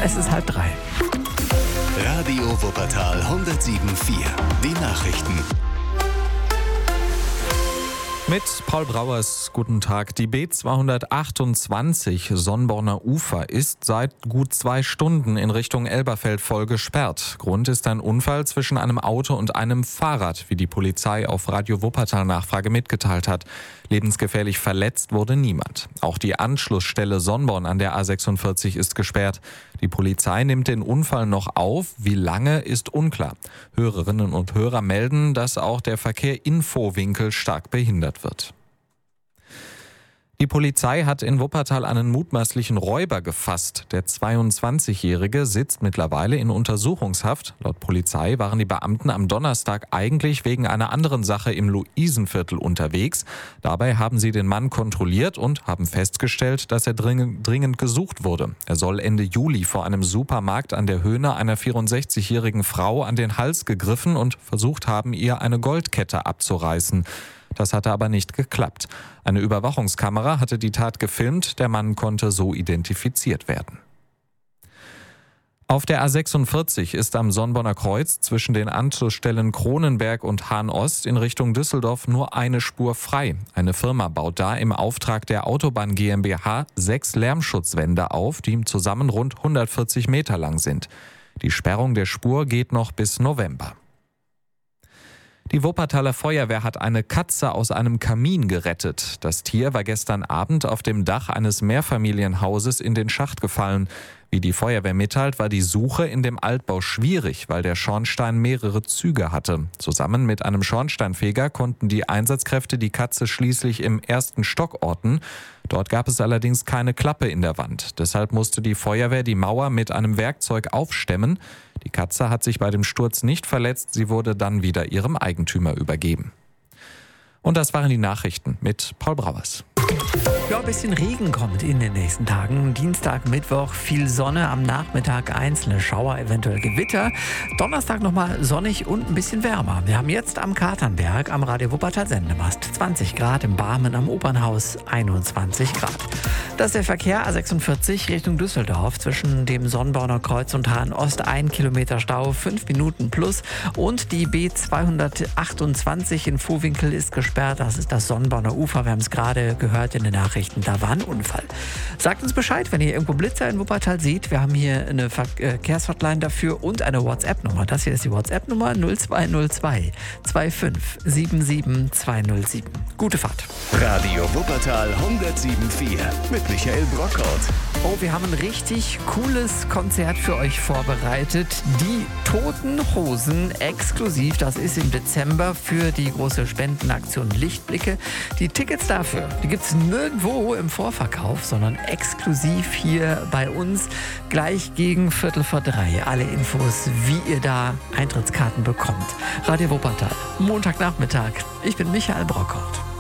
Es ist 2:30. Radio Wuppertal 107.4. Die Nachrichten. Mit Paul Brauers, guten Tag. Die B228 Sonnborner Ufer ist seit gut 2 Stunden in Richtung Elberfeld voll gesperrt. Grund ist ein Unfall zwischen einem Auto und einem Fahrrad, wie die Polizei auf Radio Wuppertal Nachfrage mitgeteilt hat. Lebensgefährlich verletzt wurde niemand. Auch die Anschlussstelle Sonnborn an der A46 ist gesperrt. Die Polizei nimmt den Unfall noch auf. Wie lange, ist unklar. Hörerinnen und Hörer melden, dass auch der Verkehr in Vohwinkel stark behindert wird. Die Polizei hat in Wuppertal einen mutmaßlichen Räuber gefasst. Der 22-Jährige sitzt mittlerweile in Untersuchungshaft. Laut Polizei waren die Beamten am Donnerstag eigentlich wegen einer anderen Sache im Luisenviertel unterwegs. Dabei haben sie den Mann kontrolliert und haben festgestellt, dass er dringend gesucht wurde. Er soll Ende Juli vor einem Supermarkt an der Höhne einer 64-jährigen Frau an den Hals gegriffen und versucht haben, ihr eine Goldkette abzureißen. Das hatte aber nicht geklappt. Eine Überwachungskamera hatte die Tat gefilmt, der Mann konnte so identifiziert werden. Auf der A46 ist am Sonnborner Kreuz zwischen den Anschlussstellen Kronenberg und Hahn-Ost in Richtung Düsseldorf nur eine Spur frei. Eine Firma baut da im Auftrag der Autobahn GmbH 6 Lärmschutzwände auf, die zusammen rund 140 Meter lang sind. Die Sperrung der Spur geht noch bis November. Die Wuppertaler Feuerwehr hat eine Katze aus einem Kamin gerettet. Das Tier war gestern Abend auf dem Dach eines Mehrfamilienhauses in den Schacht gefallen. Wie die Feuerwehr mitteilt, war die Suche in dem Altbau schwierig, weil der Schornstein mehrere Züge hatte. Zusammen mit einem Schornsteinfeger konnten die Einsatzkräfte die Katze schließlich im 1. Stock orten. Dort gab es allerdings keine Klappe in der Wand. Deshalb musste die Feuerwehr die Mauer mit einem Werkzeug aufstemmen. Die Katze hat sich bei dem Sturz nicht verletzt. Sie wurde dann wieder ihrem Eigentümer übergeben. Und das waren die Nachrichten mit Paul Brauers. Ja, ein bisschen Regen kommt in den nächsten Tagen. Dienstag, Mittwoch viel Sonne, am Nachmittag einzelne Schauer, eventuell Gewitter. Donnerstag nochmal sonnig und ein bisschen wärmer. Wir haben jetzt am Katernberg am Radio Wuppertal Sendemast 20 Grad, im Barmen am Opernhaus 21 Grad. Das ist der Verkehr A46 Richtung Düsseldorf zwischen dem Sonnborner Kreuz und Hahn-Ost. 1 Kilometer Stau, 5 Minuten plus. Und die B228 in Vohwinkel ist gesperrt. Das ist das Sonnborner Ufer. Wir haben es gerade gehört in den Nachrichten. Da war ein Unfall. Sagt uns Bescheid, wenn ihr irgendwo Blitzer in Wuppertal seht. Wir haben hier eine Verkehrshotline dafür und eine WhatsApp-Nummer. Das hier ist die WhatsApp-Nummer 0202 25 77207. Gute Fahrt. Radio Wuppertal 107.4 mit Michael Brockhaut. Oh, wir haben ein richtig cooles Konzert für euch vorbereitet. Die Toten Hosen exklusiv. Das ist im Dezember für die große Spendenaktion Lichtblicke. Die Tickets dafür, die gibt es nirgendwo im Vorverkauf, sondern exklusiv hier bei uns. Gleich gegen 2:45. Alle Infos, wie ihr da Eintrittskarten bekommt. Radio Wuppertal, Montagnachmittag. Ich bin Michael Brockhaut.